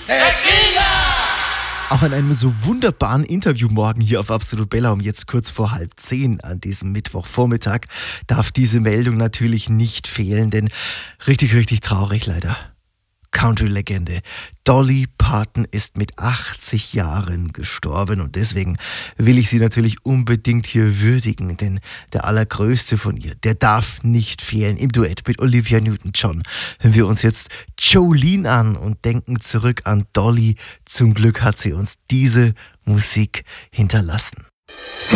Auch an einem so wunderbaren Interview morgen hier auf Absolut Bella um jetzt kurz vor 9:30 an diesem Mittwochvormittag darf diese Meldung natürlich nicht fehlen, denn richtig, richtig traurig leider. Country-Legende Dolly Parton ist mit 80 Jahren gestorben und deswegen will ich sie natürlich unbedingt hier würdigen, denn der allergrößte von ihr, der darf nicht fehlen. Im Duett mit Olivia Newton-John hören wir uns jetzt Jolene an und denken zurück an Dolly. Zum Glück hat sie uns diese Musik hinterlassen.